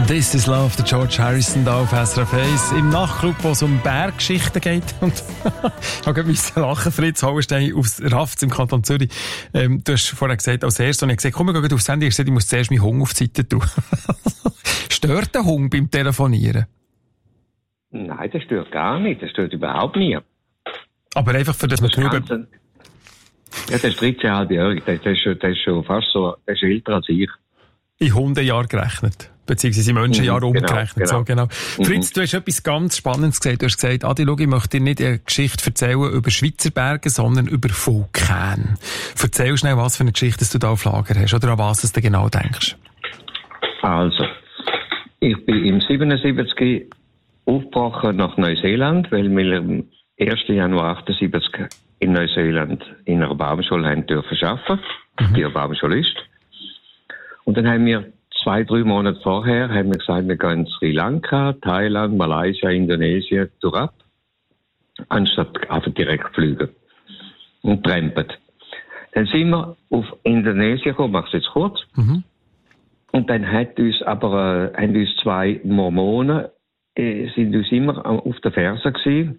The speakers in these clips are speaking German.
This is Love, der George Harrison da auf SRF 1 im Nachtclub, wo es um Berggeschichten geht. Und ich musste lachen, Fritz Hauenstein aus Rafts im Kanton Zürich. Du hast vorher gesagt, als erstes, und ich gesagt, komm, wir gehen aufs Handy. Ich gesagt, ich muss zuerst meinen Hunger auf die Seite tun. Stört der Hunger beim Telefonieren? Nein, das stört gar nicht. Das stört überhaupt nie. Aber einfach für das man drüber... Ja, der ist 13,5-jährig. Der ist schon fast so, der ist älter als ich. In Hundejahr gerechnet. Beziehungsweise in Menschenjahr umgerechnet. Genau. So, genau. Fritz, du hast etwas ganz Spannendes gesagt. Du hast gesagt, Adi, schau, ich möchte dir nicht eine Geschichte erzählen über Schweizer Berge, sondern über Vulkane. Erzähl schnell, was für eine Geschichte du da auf Lager hast oder an was du genau denkst. Also, ich bin im 77 aufgebrochen nach Neuseeland, weil wir am 1. Januar 78 in Neuseeland in einer Baumschule haben dürfen arbeiten. Ich bin Baumschulist. Und dann haben wir 2-3 Monate vorher haben wir gesagt, wir gehen in Sri Lanka, Thailand, Malaysia, Indonesien durch, anstatt einfach direkt fliegen und trampen. Dann sind wir auf Indonesien gekommen, mach's jetzt kurz. Und dann haben uns 2 Mormonen sind uns immer auf der Ferse gewesen,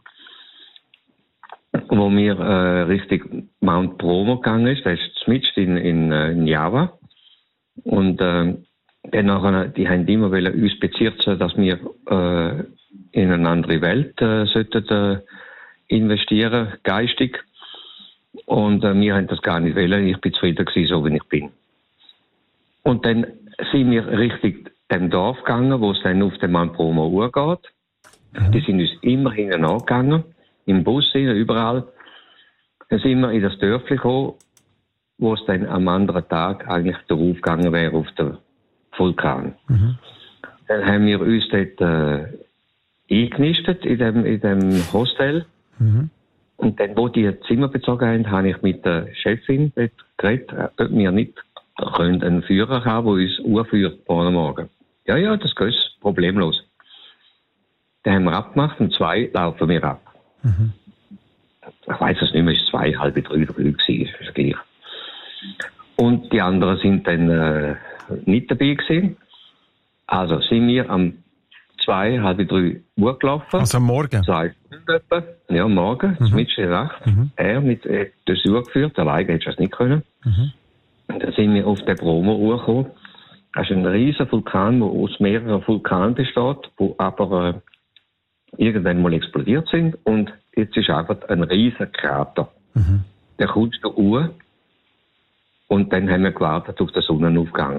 wo wir Richtung Mount Bromo gegangen ist. Das ist mitten in Java. Und dann nachher, die haben immer uns bezirzen, dass wir in eine andere Welt sollten investieren, geistig. Und wir haben das gar nicht wollen. Ich bin zufrieden gewesen, so wie ich bin. Und dann sind wir Richtung dem Dorf gegangen, wo es dann auf den Mount Bromo geht. Die sind uns immer hinten angegangen, im Bus, überall. Dann sind wir in das Dörfli gekommen, wo es dann am anderen Tag eigentlich darauf gegangen wäre, auf den Vulkan. Dann haben wir uns dort eingenistet in dem Hostel. Und dann, wo die Zimmer bezogen haben, habe ich mit der Chefin dort geredet, ob wir nicht einen Führer haben, der uns urführt morgen Morgen. Ja, das geht problemlos. Dann haben wir abgemacht und 2 laufen wir ab. Ich weiss es nicht mehr, es war 2, halb 3 gewesen, ist gleich. Und die anderen sind dann nicht dabei gewesen. Also sind wir am 2, halb 3 Uhr gelaufen. Also am Morgen? 2 Stunden etwa. Ja, am Morgen, mitten in der Nacht. Er mit das Uhr geführt, alleine hätte ich das nicht können. Und dann sind wir auf den Bromo gekommen. Das ist ein riesiger Vulkan, der aus mehreren Vulkanen besteht, die aber irgendwann mal explodiert sind. Und jetzt ist einfach ein riesiger Krater. Der kommt da hoch. Und dann haben wir gewartet auf den Sonnenaufgang.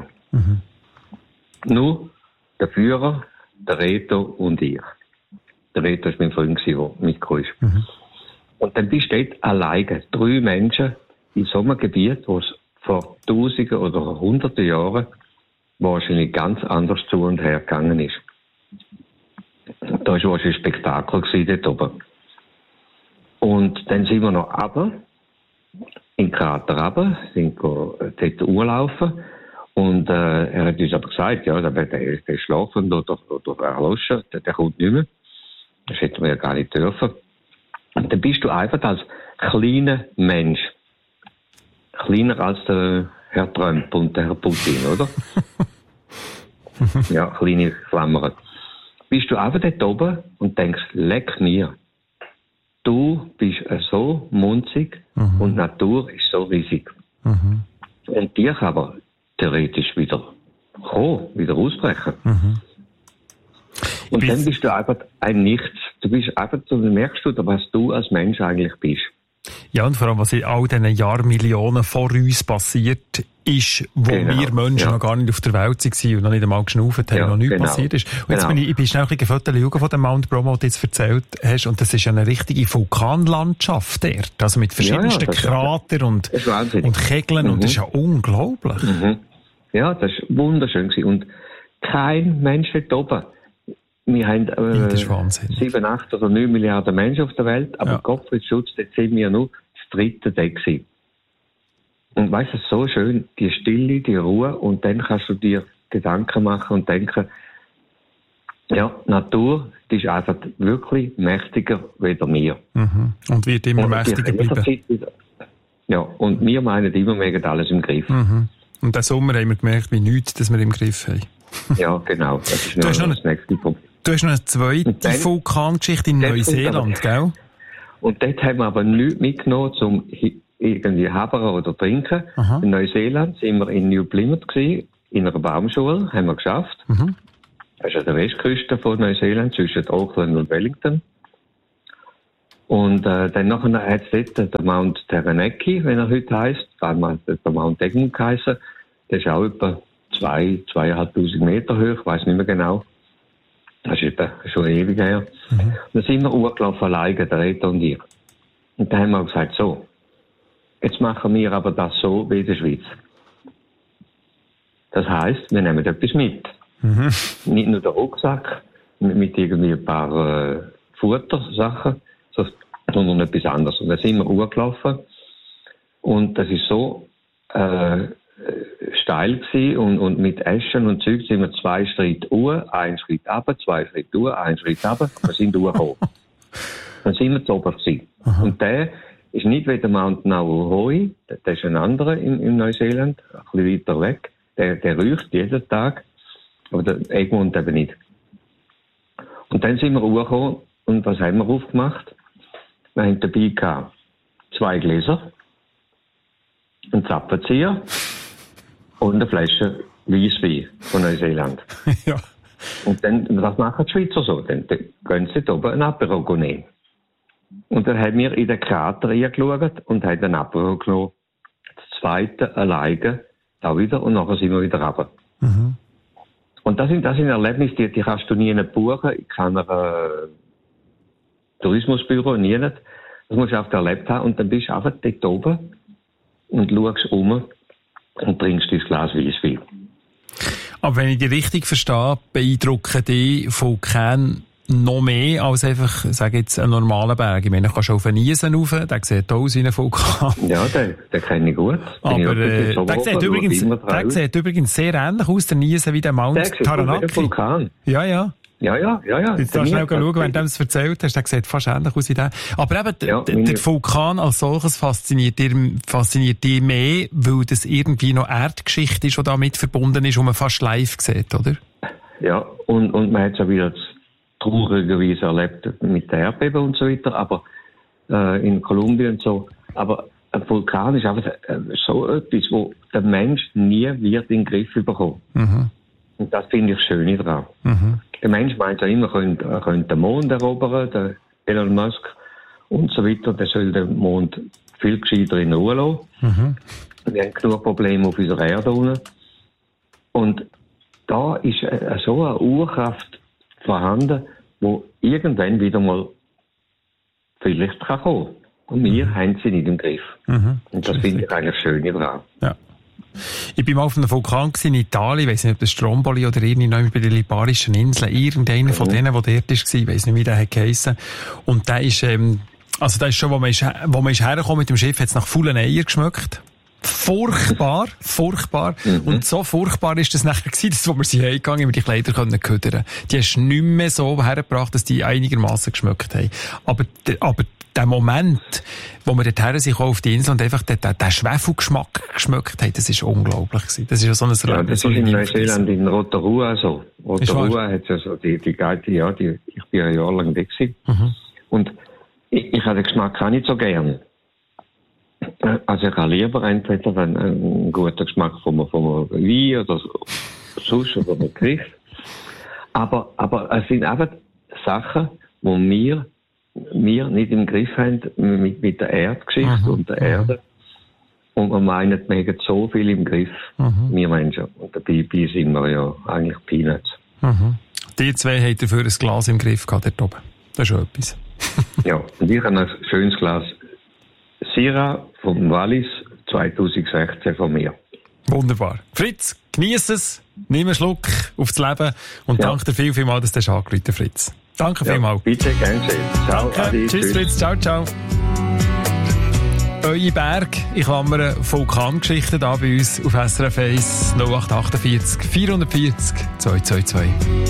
Nur der Führer, der Reto und ich. Der Reto war mein Freund, der mitgekommen ist. Und dann bist du dort alleine, 3 Menschen in so einem Gebiet, wo es vor Tausenden oder Hunderten Jahren wahrscheinlich ganz anders zu und her gegangen ist. Da war wahrscheinlich ein Spektakel dort oben. Und dann sind wir noch runter, in den Krater runter, sind dort urlaufen. Und er hat uns aber gesagt, ja, der schlafen oder erloschen, der kommt nicht mehr. Das hätten wir ja gar nicht dürfen. Und dann bist du einfach als kleiner Mensch, kleiner als der Herr Trump und der Herr Putin, oder? Ja, kleine Klammern. Bist du einfach dort oben und denkst, leck mir. Du bist so munzig und die Natur ist so riesig. Und die kann aber theoretisch wieder kommen, wieder ausbrechen. Und dann bist du einfach ein Nichts. Du bist einfach, dann merkst du, was du als Mensch eigentlich bist. Ja, und vor allem, was in all diesen Jahrmillionen vor uns passiert ist, wo wir Menschen noch gar nicht auf der Welt waren und noch nicht einmal geschnauft haben, noch nichts passiert ist. Und jetzt bin ich schnell ein bisschen schauen von dem Mount Bromo, den du jetzt erzählt hast, und das ist ja eine richtige Vulkanlandschaft dort, also mit verschiedensten Kratern und Kegeln, und das ist ja unglaublich. Ja, das war wunderschön gewesen. Und kein Mensch dort oben. Wir haben 7, 8 oder 9 Milliarden Menschen auf der Welt, aber Gottfried-Schutz, dort sind wir nur das 3. Deck gewesen. Und weißt du, so schön, die Stille, die Ruhe, und dann kannst du dir Gedanken machen und denken, ja, Natur, die ist einfach wirklich mächtiger wie wir. Und wird immer mächtiger bleiben. Ja, und wir meinen immer, wir haben alles im Griff. Und diesen Sommer haben wir gemerkt, wie nichts, dass wir im Griff haben. Ja, genau. Das ist das nächste Punkt. Du hast noch eine zweite Vulkangeschichte in Neuseeland, gell? Und dort haben wir aber nichts mitgenommen, um irgendwie habern oder trinken. Aha. In Neuseeland sind wir in New Plymouth gewesen, in einer Baumschule, haben wir geschafft. Mhm. Das ist an der Westküste von Neuseeland, zwischen Auckland und Wellington. Und dann nachher hat es dort den Mount Taranaki, wenn er heute heisst, damals hat der Mount Egmont geheissen. Der ist auch etwa 2.500 Meter hoch, ich weiss nicht mehr genau. Das ist etwa schon ewig her. Mhm. Und dann sind wir hochgelaufen alleine, der Reto und ich. Und dann haben wir gesagt, so, jetzt machen wir aber das so wie in der Schweiz. Das heisst, wir nehmen etwas mit. Mhm. Nicht nur den Rucksack mit irgendwie ein paar Futtersachen, sondern etwas anderes. Und dann sind wir hochgelaufen und das ist so steil gewesen und mit Eschen und Zeug sind wir 2 Schritte hoch, 1 Schritt runter, 2 Schritte hoch, 1 Schritt runter, wir sind hochgekommen. Dann sind wir zu oben gewesen. Und der ist nicht wie der Mount Nauruhoe, der ist ein anderer in Neuseeland, ein bisschen weiter weg. Der riecht jeden Tag, aber der Egmont eben nicht. Und dann sind wir hochgekommen und was haben wir aufgemacht? Wir haben dabei gehabt 2 Gläser, einen Zapfenzieher und eine Flasche Weisswein von Neuseeland. Ja. Und dann, was machen die Schweizer so? Dann gehen sie da oben ein Apero nehmen. Und dann haben wir in den Krater reingeschaut und haben den Apero genommen. Das zweite alleine da wieder und nachher sind wir wieder runter. Mhm. Und das sind Erlebnisse, die kannst du nie buchen, in keiner Tourismusbüro, nie nicht. Das musst du einfach erlebt haben und dann bist du einfach dort oben und schaust um und trinkst dein Glas Weisswein. Aber wenn ich dich richtig verstehe, beeindrucken die Vulkane noch mehr als einfach, sage jetzt, einen normalen Berg. Ich meine, du kannst auf einen Niesen rauf, der sieht aus wie ein Vulkan. Ja, den kenne ich gut. Aber der sieht übrigens sehr ähnlich aus, der Niesen, wie der Mount Taranaki. Der Vulkan. Ja. Ja. Jetzt darfst du schnell schauen, wenn du es erzählt hast, der sieht fast ähnlich aus wie der. Aber eben, der Vulkan als solches fasziniert dich mehr, weil das irgendwie noch Erdgeschichte ist, die damit verbunden ist, und man fast live sieht, oder? Ja, und man hat es auch wieder traurigerweise erlebt mit der Erdbeben und so weiter, aber in Kolumbien und so. Aber ein Vulkan ist einfach so etwas, wo der Mensch nie wird in den Griff bekommen. Mhm. Und das finde ich schön daran. Mhm. Der Mensch meint ja immer, er könnte den Mond erobern, der Elon Musk und so weiter. Der soll den Mond viel gescheiter in Ruhe lassen. Mhm. Wir haben genug Probleme auf unserer Erde unten. Und da ist so eine Urkraft vorhanden, wo irgendwann wieder mal vielleicht kann kommen. Und wir haben sie nicht im Griff. Mhm. Und das finde ich eigentlich schön daran. Ja. Ich bin mal auf einem Vulkan in Italien, ich weiss nicht, ob das Stromboli oder irgendjemand bei den Liparischen Inseln, irgendeiner von denen, der dort war, ich weiss nicht, wie der hat geheissen. Und der ist, der ist schon, wo man ist hergekommen mit dem Schiff, hat es nach faulen Eier geschmeckt. Furchtbar. Mhm. Und so furchtbar ist das nachher gewesen, dass, wo wir sie heimgegangen, wir die Kleider können ködern. Die hast du nicht mehr so hergebracht, dass die einigermaßen geschmeckt haben. Aber der Moment, wo wir dorthin sind, auf die Insel und einfach den Schwefelgeschmack geschmeckt haben, das ist unglaublich gewesen. Das ist ja so ein Erlebnis. Ja, das ist in Neuseeland, in Rotorua so. Rotorua hat ja so die Geite, ich bin ein Jahr lang weg gewesen. Mhm. Und ich habe den Geschmack auch nicht so gern. Also ich habe lieber entweder einen guten Geschmack von einem Wein oder sonst oder einem Gericht. Aber es sind einfach Sachen, die wir nicht im Griff haben mit der Erdgeschichte und der Erde. Und wir meinen, wir haben so viel im Griff, wir Menschen. Und dabei sind wir ja eigentlich Peanuts. Mhm. Die zwei haben dafür ein Glas im Griff gehabt, dort oben. Das ist schon etwas. Ja, und ich habe ein schönes Glas Syrah vom Wallis 2016 von mir. Wunderbar. Fritz, genieß es, nimm einen Schluck aufs Leben und danke dir vielmals, dass du angerufen hast, Fritz. Danke vielmals. Bitte, gerne schön. Ciao, Adi, tschüss Fritz, ciao. Eure Berg, ich klammere Vulkangeschichten da bei uns auf SRF 1 0848 440 222.